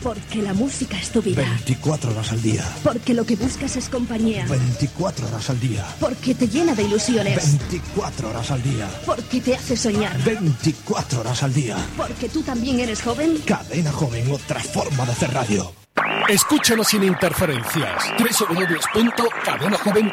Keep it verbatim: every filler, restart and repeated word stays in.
Porque la música es tu vida. veinticuatro horas al día. Porque lo que buscas es compañía. veinticuatro horas al día. Porque te llena de ilusiones. veinticuatro horas al día. Porque te hace soñar. veinticuatro horas al día. Porque tú también eres joven. Cadena Joven, otra forma de hacer radio. Escúchanos sin interferencias. doble u doble u doble u punto cadena joven